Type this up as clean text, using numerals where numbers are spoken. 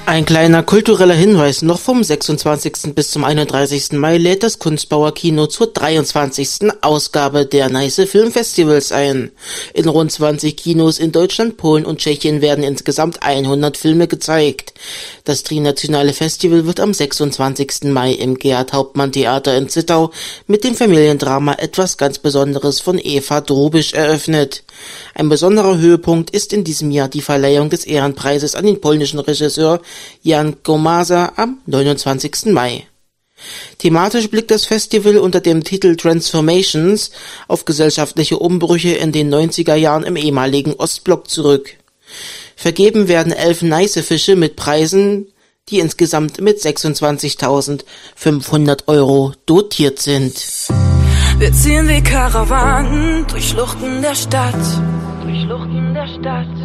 Ein kleiner kultureller Hinweis noch: vom 26. bis zum 31. Mai lädt das Kunstbauer Kino zur 23. Ausgabe der Neiße Filmfestivals ein. In rund 20 Kinos in Deutschland, Polen und Tschechien werden insgesamt 100 Filme gezeigt. Das Trinationale Festival wird am 26. Mai im Gerhard-Hauptmann-Theater in Zittau mit dem Familiendrama Etwas ganz Besonderes von Eva Drobisch eröffnet. Ein besonderer Höhepunkt ist in diesem Jahr die Verleihung des Ehrenpreises an den polnischen Regisseur Jan Komasa am 29. Mai. Thematisch blickt das Festival unter dem Titel Transformations auf gesellschaftliche Umbrüche in den 90er Jahren im ehemaligen Ostblock zurück. Vergeben werden 11 Neiße-Fische mit Preisen, die insgesamt mit 26.500 € dotiert sind. Wir ziehen wie Karawanen durch Schluchten der Stadt.